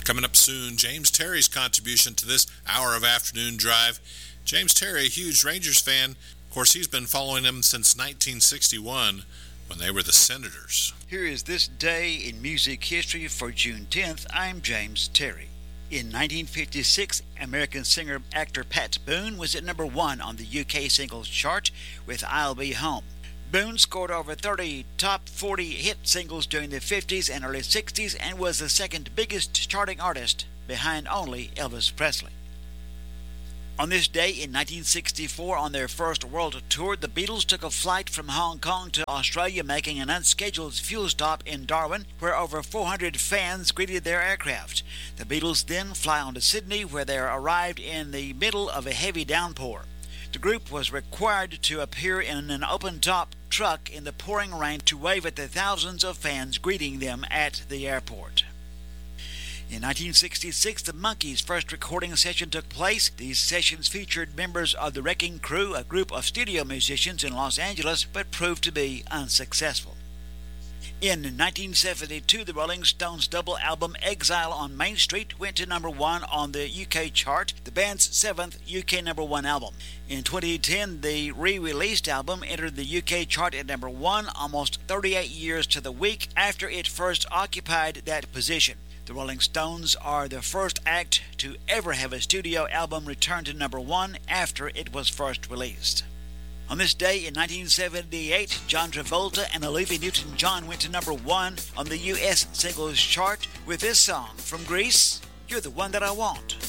Coming up soon, James Terry's contribution to this hour of Afternoon Drive. James Terry, a huge Rangers fan. Of course, he's been following them since 1961 when they were the Senators. Here is this day in music history for June 10th. I'm James Terry. In 1956, American singer-actor Pat Boone was at number 1 on the UK singles chart with I'll Be Home. Boone scored over 30 top 40 hit singles during the 50s and early 60s and was the second biggest charting artist behind only Elvis Presley. On this day in 1964, on their first world tour, the Beatles took a flight from Hong Kong to Australia, making an unscheduled fuel stop in Darwin, where over 400 fans greeted their aircraft. The Beatles then fly on to Sydney, where they arrived in the middle of a heavy downpour. The group was required to appear in an open-top truck in the pouring rain to wave at the thousands of fans greeting them at the airport. In 1966, the Monkees' first recording session took place. These sessions featured members of the Wrecking Crew, a group of studio musicians in Los Angeles, but proved to be unsuccessful. In 1972, the Rolling Stones' double album Exile on Main Street went to number 1 on the UK chart, the band's 7th UK number 1 album. In 2010, the re-released album entered the UK chart at number 1 almost 38 years to the week after it first occupied that position. The Rolling Stones are the first act to ever have a studio album return to number 1 after it was first released. On this day in 1978, John Travolta and Olivia Newton-John went to number 1 on the U.S. singles chart with this song from Grease, You're the One That I Want.